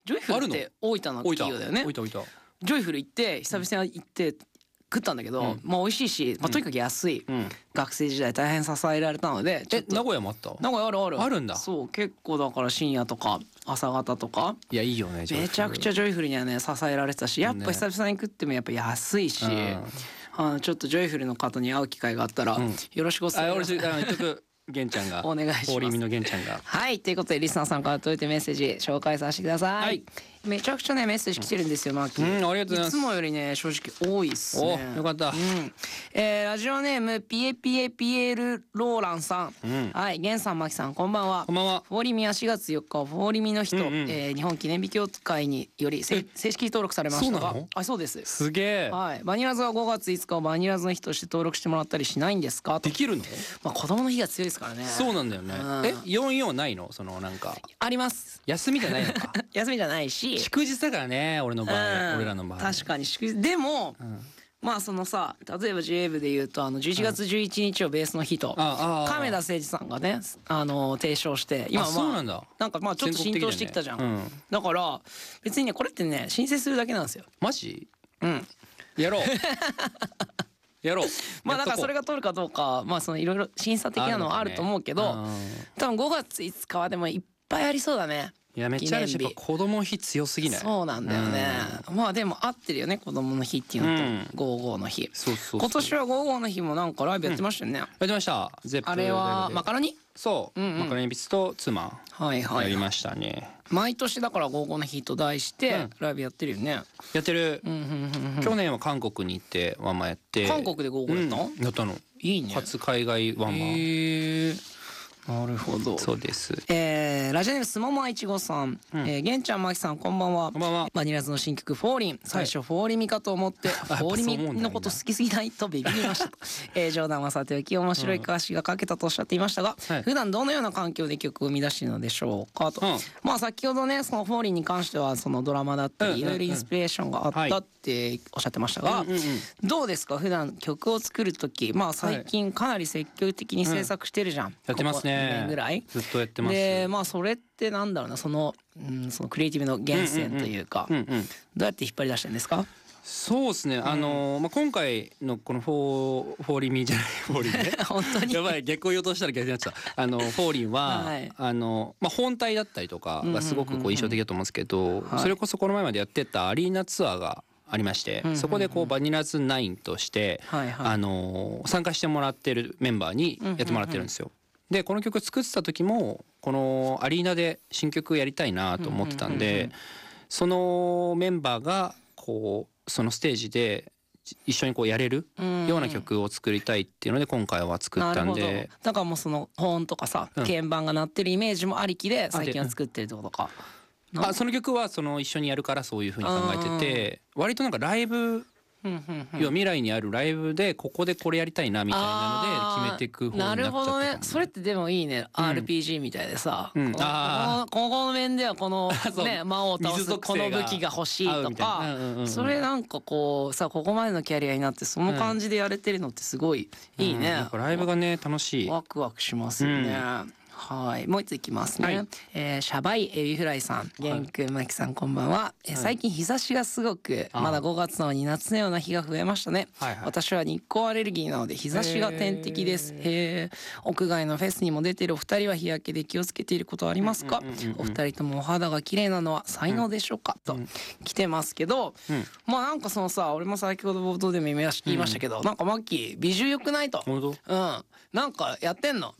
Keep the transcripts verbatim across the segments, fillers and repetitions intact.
ジョイフルって大分の企業だよね。 大分大分ジョイフル行って久々に行って食ったんだけど、うん、まあ美味しいし、まあ、とにかく安い、うん、学生時代大変支えられたので。 え名古屋もあった？ 名古屋あるあるあるんだ。 そう結構だから深夜とか朝方とかいやいいよね。 めちゃくちゃジョイフルにはね支えられてたし、やっぱ久々に食ってもやっぱ安いし、ね、あのちょっとジョイフルの方に会う機会があったら、うん、よろしくお伝えください。 あよろしく玄ちゃんがお願いします。 フォーリミの玄ちゃんが。 はいということでリスナーさんから届いてメッセージ紹介させてください。はい、めちゃくちゃねメッセージ来てるんですよマーキー。 うんありがとうございます。 いつもよりね正直多いっすね。 およかった。 うんえー、ラジオネームピエピエピエルローランさん、うん、はい玄さんマキさんこんばんは。 こんばんは。 フォーリミはしがつよっかフォーリミの日と、うんうんえー、日本記念日協会により正式登録されましたが。 そうなの？ あそうです。 すげえ。 はいバニラズはごがついつかをバニラズの日として登録してもらったりしないんですかと。 できるの？ まあ子供の日が強いですからね。 そうなんだよね。えよんじゅうよんないの？そのなんかあります。 休みじゃないのか。 休みじゃないし祝日だからね俺の場合、うん、俺らの場合確かに祝日でも、うん、まあそのさ例えば ジェイエー 部でいうとあのじゅういちがつじゅういちにちをベースの日と、うん、亀田誠司さんがねあの提唱して今まあそうなんだ。 なんかまあちょっと浸透してきたじゃん、ねうん、だから別にねこれってね申請するだけなんですよ。 マジ？ うんやろうやろうまあだからそれが取るかどうかまあそのいろいろ審査的なのはあると思うけど、多分ごがついつかはでもいっぱいありそうだね。 いやめっちゃあるしやっぱ子供の日強すぎない？ そうなんだよね、うん、まあでも合ってるよね子供の日っていうのとごじゅうごの日、うん、そうそうそう今年はごじゅうごの日もなんかライブやってましたよね、うん、 やってました。ゼップあれはマカロニそう、うんうん、マカロニビスと妻はいはい、 やりましたね。 毎年だからごじゅうごの日と題してライブやってるよね、 やってる、うんうんうんうん、去年は韓国に行ってワンマンやって。 韓国でごじゅうごやったの、 うん、やったのいいね。 初海外ワンマン。 へーなるほど。 そうです。 えー、ラジオネームすももいちごさん、うん、えー、げんちゃんまきさんこんばんは。 こんばんは。 バニラズの新曲フォーリン、最初フォーリミかと思って、はい、フォーリミのこと好きすぎないとビビりました。えー、冗談はさておき面白い歌詞が書けたとおっしゃっていましたが、うん、普段どのような環境で曲を生み出しているのでしょうかと、うん、まあ先ほどねそのフォーリンに関してはそのドラマだったりいろいろインスピレーションがあったっておっしゃってましたが、うんうんうん、どうですか普段曲を作る時、まあ最近かなり積極的に制作してるじゃん、うん、 やってますね。 ここにねんぐらいずっとやってます。 でまあそれってなんだろうなその、うん、そのクリエイティブの源泉というか、うんうんうん、どうやって引っ張り出してるんですか？ そうですね、あのーまあ、今回のこのフォーフォーリミじゃないフォーリンね本当にやばい逆を言おうとしたら逆になっちゃったあのフォーリンは、はい、あのまあ、本体だったりとかがすごくこう印象的だと思うんですけど、うんうんうんうん、それこそこの前までやってたアリーナツアーがありまして、はい、そこでこうバニラズナインとして、はいはい、あのー、参加してもらってるメンバーにやってもらってるんですよ、うんうんうん、でこの曲作ってた時もこのアリーナで新曲やりたいなと思ってたんで、うんうんうんうん、そのメンバーがこうそのステージで一緒にこうやれるような曲を作りたいっていうので今回は作ったんで、 だからもうそのホーンとかさ、うん、鍵盤が鳴ってるイメージもありきで最近は作ってるってことか。 あその曲はその一緒にやるからそういう風に考えてて、割となんかライブ要は未来にあるライブでここでこれやりたいなみたいなので決めていく方になっちゃった。なるほどね。 それってでもいいね、うん、アールピージー みたいでさ、うん、このあここの面ではこのね魔王を倒すこの武器が欲しいとか、うんうん、それなんかこうさここまでのキャリアになってその感じでやれてるのってすごいいいね、 うん、ライブがね楽しい。 ワクワクしますよね、うんはい、もう一ついきますね、はい、えー、シャバイエビフライさん、ゲンくん、マキさんこんばんは、えー、最近日差しがすごくまだごがつなのに夏のような日が増えましたね、はいはい、私は日光アレルギーなので日差しが天敵です。へー、屋外のフェスにも出ているお二人は日焼けで気をつけていることはありますか？お二人ともお肌が綺麗なのは才能でしょうか、うん、と来てますけど、うん、まあなんかそのさ俺も先ほど冒頭でも言いましたけど、うん、なんかマッキー美獣良くないと、うん、なんかやってんの？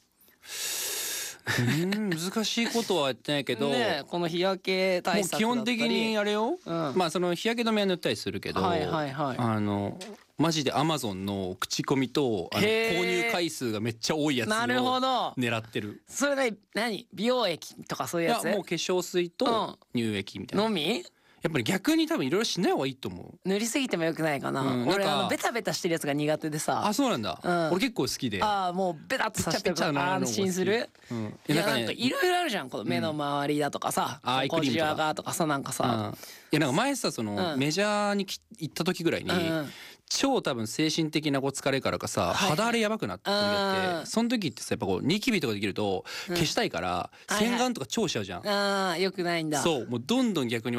うん難しいことはやってないけどね、この日焼け対策だったりもう基本的にあれよ、うん、まあその日焼け止めは塗ったりするけど、はいはいはい、あのマジでアマゾンの口コミとあの購入回数がめっちゃ多いやつを狙ってる。 それで何美容液とかそういうやつ？ いやもう化粧水と乳液みたいな、 うん、のみ？ やっぱり逆に多分いろいろしない方がいいと思う。 塗りすぎてもよくないかな、うん、俺あのベタベタしてるやつが苦手でさ。 あ、そうなんだ、うん、俺結構好きで。 ああ、もうベタっとさせて安心する、うん、いやなんかいろいろあるじゃん、この目の周りだとかさ、 アイクリームとかがとかさ、なんかさ、 いやなんか前さそのメジャーに行った時ぐらいに超多分精神的なこう疲れからかさ、肌荒れやばくなった時があって、その時ってさやっぱこうニキビとかできると消したいから洗顔とか超しちゃうじゃん。 ああ、よくないんだ。 そう、もうどんどん逆に